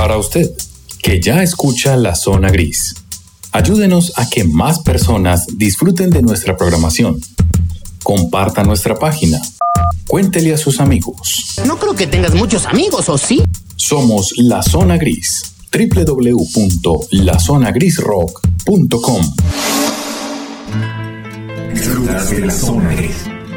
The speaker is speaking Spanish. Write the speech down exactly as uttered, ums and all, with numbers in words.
para usted, que ya escucha La Zona Gris. Ayúdenos a que más personas disfruten de nuestra programación. Comparta nuestra página. Cuéntele a sus amigos. No creo que tengas muchos amigos, ¿o sí? Somos La Zona Gris. doble u doble u doble u punto la zona gris rock punto com. Disfrutas de La Zona Gris.